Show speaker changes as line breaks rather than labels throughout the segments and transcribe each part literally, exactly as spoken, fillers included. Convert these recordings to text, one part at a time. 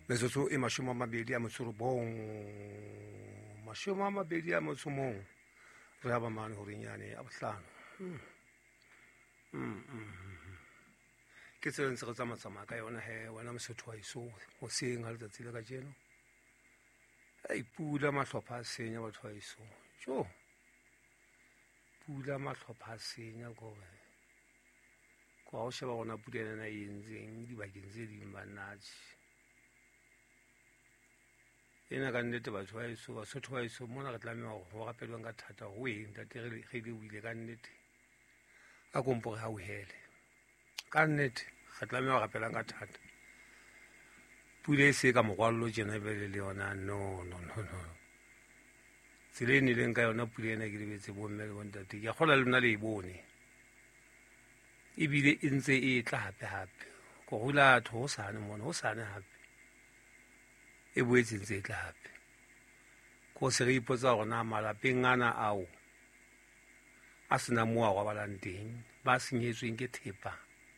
metsotso e mashome a mabedi a metso robong mashome a mabedi a metso mong re aba mane ho renyane a bohlano ke tsela ntse re tsamaya ka yona he wena mosotho wa iso o seng ha letsatsi le ka jeno a ipula mahlopha a senya batho ba iso jo pula mahlopha a senya gore kwa o sheba gona pula ena e entseng dibakeng tse ding banatši ena ka nnete batho ba iso basotho ba iso mona re tlameha go gapelwang ka thata go eng tate ge le buile ka nnete a kompo ge hauhele ka nnete re tlameha go gapelang ka thata pula e se ka mogwallo tjena ebele le yona no no no no tsela e nileng ka yona pula ena ke lebetse bomme le bontate ke a kgola le lona le e bone ebile e ntse e tla hape hape go hula tho ho sane mona ho sane hape e boetse ntse e tla hape go se re ipotsa gona malapeng ana ao a sena mo a gobalang teng ba senyetsweng ke thepa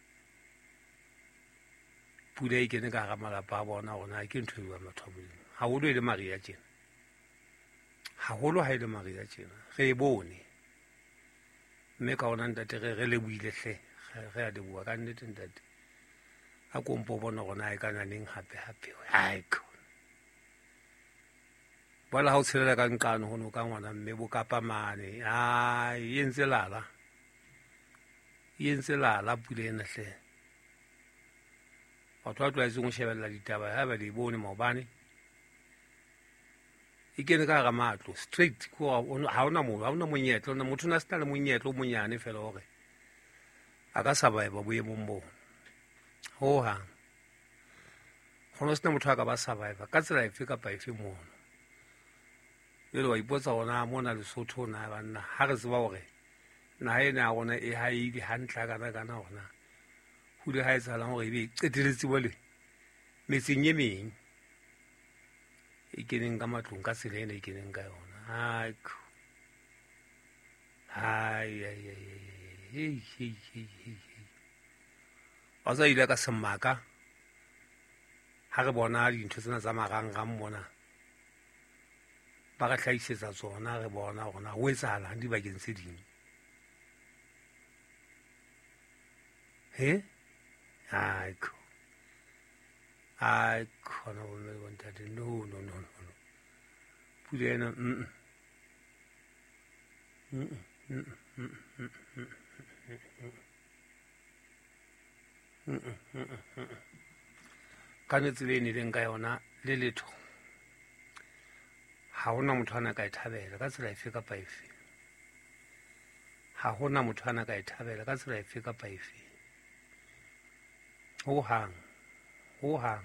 pula e kene ka ga malapa a bona gona ke ntho e ba batho ba boleng haholo e le maria tjena haholo ha e le maria tjena re e bone mme ka ona ntate re re le buile hle re a de bua ka nnete ntate a kompo bona gona e kana neng hape hape ai ko bala ha o tshelela ka nqano hono ka ngwana mme bo kapa mane ai e ntse lala e ntse lala pula ena hle batho ba tlwaetseng go shebella ditaba ha ba di bone maobane e kene ka ga matlo straight ko ha ona mo ha ona monyetlo na motho na se le monyetlo o monyane fela hore a ka survive boemong bona ho hang go no sena motho a ka ba survive ka tsela efe kapa efe mono le wa ipotsa gona mona Lesotho na banna ha re tseba hore na ena a gona e haidi hantla kana kana gona ho le ha etsalang hore e be qeteletse bole metseng e meng e keneng ka matlong ka tsela ena e keneng ka yona ai ai ai ai hei hei hei ba sa ile ka semaka ha re bona dintho tsena tsa marangrang mona ba ka tlhaisetsa tsona re bona gona ho etsahalang dibakeng tse ding he ai ko ai ko no me bontate no no no no pula ena mm mm mm ka netsele ne leng ka yona le letho ha hona motho ana ka e thabela ka tsela efe kapa efe ha hona motho ana ka e thabela ka tsela efe kapa efe ho hang ho hang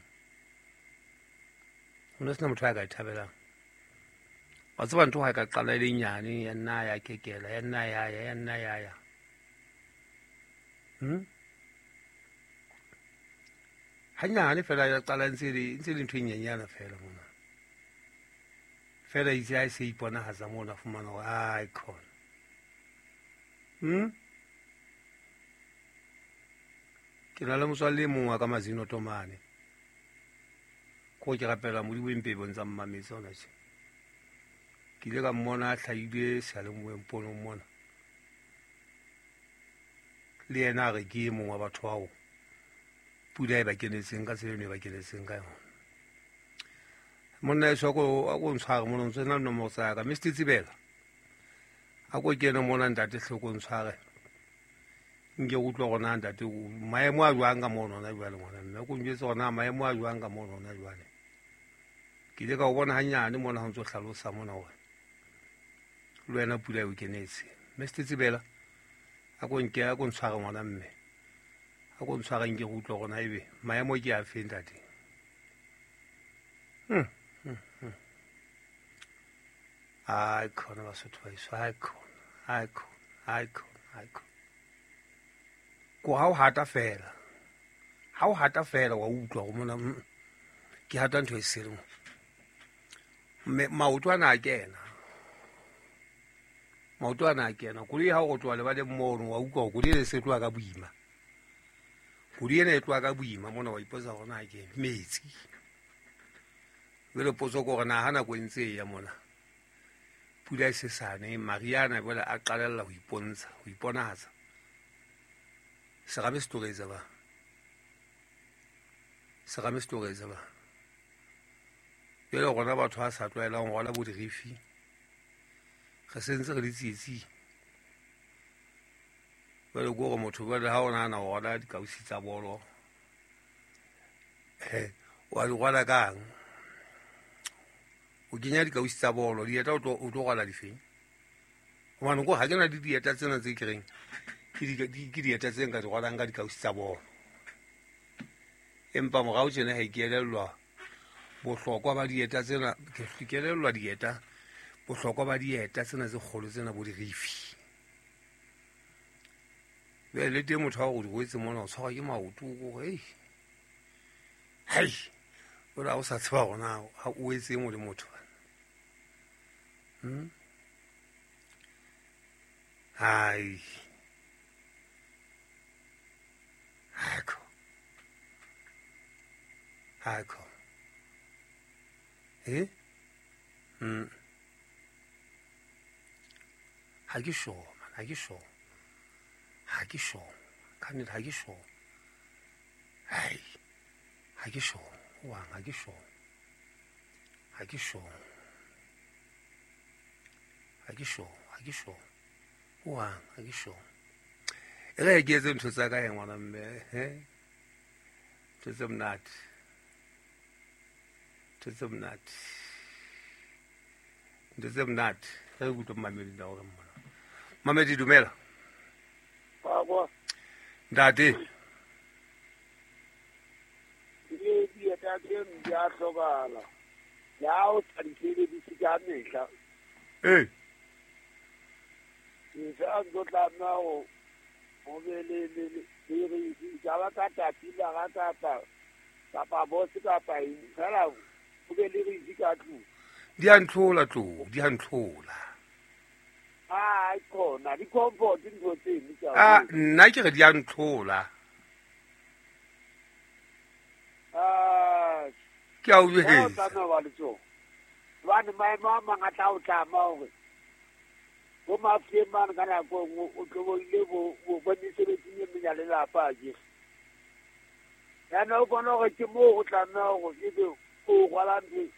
hona sena motho a ka e thabelang wa tseba ntho ha e ka qala e le nyane ya nna ya kekela ya nna ya ya ya nna ya ya hm hanyane fela ya qala ntse le ntse le ntho e nyenyana fela mona fela itse a se ipona ha za mona fumana go ai khona hm ke na le motswalle mongwe ka mazino tomane ko ke rapela mo diwempe bontsha mmametsa ona tse ke ile ka mmona a hlaile sealemoeng pono mona le yena re ke mongwe wa batho hao pula e ba kenetseng ka tsela e ba kenetseng ka yona monna eso ko a go ntshwara mona ntse na no mo tsaka Mister Tsibela a go kena mona ntate hloko ntshware nge go tlo gona ntate maemo a jwang ka mona na jwale ngwana nna go njetse gona maemo a jwang ka mona na jwale ke ile ka go bona hanyane mona ho ntso hlalosa mona hore le wena pula e kenetse Mister Tsibela a go nke a go ntshwara ngwana mme a go ntshwara nge go tlo gona ebe maemo ke a fe ntate hm ai khona ba sotho ba iso ai khona ai khona ai khona ai khona go ha o hata fela ha o hata fela wa utlwa go mona ke hata ntho e sele mo me maoto ana a kena maoto ana a kena go le ha go tswa le ba le mmono wa utlwa go le se tloa ka boima go le ene e tloa ka boima mona wa ipotsa gona ke metsi jwale potso ko gore na ga nako e ntse e ya mona pula e se sane mariana jwale a qalela go ipontsha go iponatsa segame se togetsa ba segame se togetsa ba jwale gona batho a sa tlwaelang gola bo dirifi ge sentse re di tsietsing jwale ko gore motho jwale ga o nagana go gola dikausi tsa bolo wa di gola kang o kenya dikausi tsa bolo dieta o tlo gola difeng gobane ko ga ke na di dieta tsena tse kereng ke dieta tse nka di golang ka dikausi tsa bolo empa morago tsene ga ke elelelwa bohlokwa ba dieta tsena ke elelelwa dieta bohlokwa ba dieta tsena tse kgolo tsena bo dirifi jwale le teng motho wa go di goetse mona o tshwarwa ke maoto ko hei hai ola o sa tseba gona o etse mo le motho hm hai hako hako eh hm ha ke sure man ha ke sure ha ke sure kan ha ke sure hai ha ke sure wa ha ke sure ha ke sure ha ke sure ha ke sure wa ha ke sure e re ke etse ntho tsa ka he ngwana mme he ntho tse mnate ntho tse mnate ntho tse mnate re go tlo mamedi la gore mona mamedi dumela
ba bo
ntate
ya ke ya hlokala ya o tsadisele di sika mehla
eh
ntsa go tla o o be le le le re ja ba ka tapila ga tapa tapa bo se ka pa in sala o be le re sika tlu
di a ntlola tlo di a ntlola
ah ikona di comfort ntho tse ni tsa
ah nna ke re di a ntlola
ah
ke a o
ha
he
ta no ba le tso bana mai mama nga tla o tla ma o go ma fie man kana go o tlo ile bo bo bone se le tsine me ya le la pa je ya no bono go ke mo go tla na go se be o gwala ntse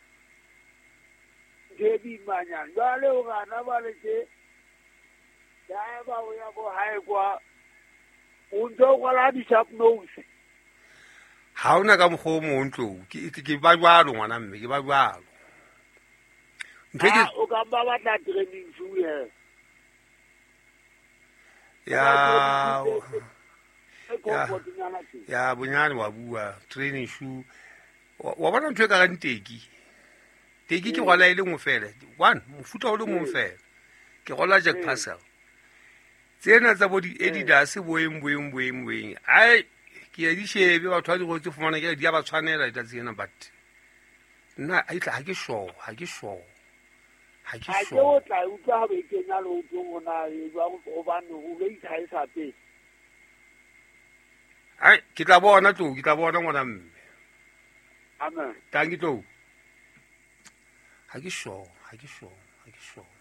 je di manya ya le o ga na ba le ke ya ba o ya go hae kwa o ntse o gwala di sharp nose
ha ona ka mokgwa o montlo ke ke ba jwalo ngwana mme ke ba jwalo ntho ke
o ka ba ba tla training suye
ya
ya
ya bonyane wa bua training shoe wa bona ntho e ka rang teki teki ke gola ile ngwe fela one mofuta o le mong fela ke gola Jack Purcell tsena tsa bo di Adidas boeng boeng boeng boeng ai ke ya di shebe batho ba di go tse fumana ke di a ba tshwanela di tsena but nna a itla ha ke sure ha ke sure ha ke
a ke
sure
o tla utlwa be ke nya lo tlo bona e ba go ba no o le itha isa pe
ai ke tla bona tlo ke tla bona ngwana mme
amen
tangi tlo ha ke sure ha ke sure ha ke sure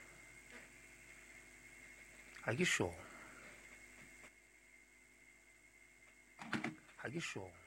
ha ke sure ha ke sure